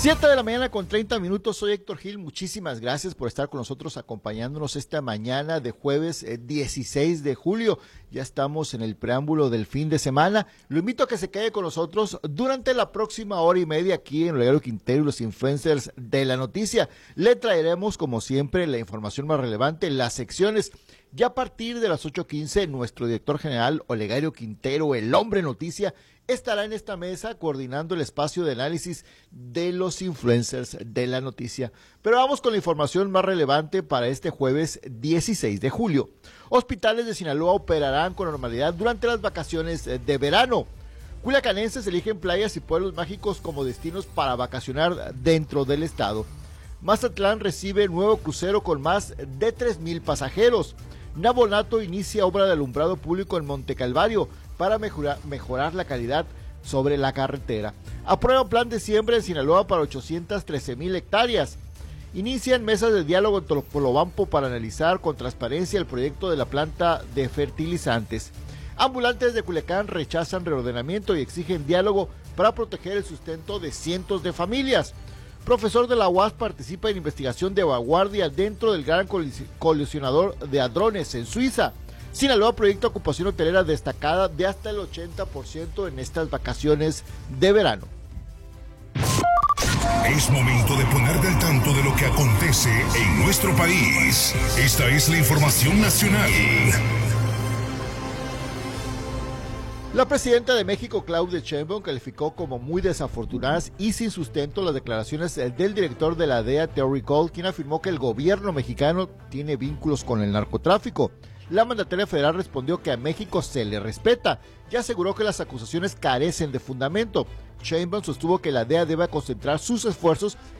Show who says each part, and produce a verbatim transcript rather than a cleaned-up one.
Speaker 1: siete de la mañana con treinta minutos, soy Héctor Gil, muchísimas gracias por estar con nosotros acompañándonos esta mañana de jueves eh, dieciséis de julio, ya estamos en el preámbulo del fin de semana, lo invito a que se quede con nosotros durante la próxima hora y media aquí en Olegario Quintero y los influencers de la noticia, le traeremos como siempre la información más relevante, las secciones. Ya a partir de las ocho quince, nuestro director general, Olegario Quintero, el hombre noticia, estará en esta mesa coordinando el espacio de análisis de los influencers de la noticia. Pero vamos con la información más relevante para este jueves dieciséis de julio. Hospitales de Sinaloa operarán con normalidad durante las vacaciones de verano. Culiacanenses eligen playas y pueblos mágicos como destinos para vacacionar dentro del estado. Mazatlán recibe nuevo crucero con más de tres mil pasajeros. Nabonato inicia obra de alumbrado público en Monte Calvario para mejorar, mejorar la calidad sobre la carretera. Aprueba plan de siembra en Sinaloa para ochocientas trece mil hectáreas. Inician mesas de diálogo en Tolopolobampo para analizar con transparencia el proyecto de la planta de fertilizantes. Ambulantes de Culiacán rechazan reordenamiento y exigen diálogo para proteger el sustento de cientos de familias. Profesor de la U A S participa en investigación de vanguardia dentro del gran colisionador de hadrones en Suiza. Sinaloa proyecta ocupación hotelera destacada de hasta el ochenta por ciento en estas vacaciones de verano.
Speaker 2: Es momento de ponerte al tanto de lo que acontece en nuestro país. Esta es la información nacional.
Speaker 1: La presidenta de México, Claudia Sheinbaum, calificó como muy desafortunadas y sin sustento las declaraciones del director de la D E A, Terry Cole, quien afirmó que el gobierno mexicano tiene vínculos con el narcotráfico. La mandataria federal respondió que a México se le respeta y aseguró que las acusaciones carecen de fundamento. Sheinbaum sostuvo que la D E A debe concentrar sus esfuerzos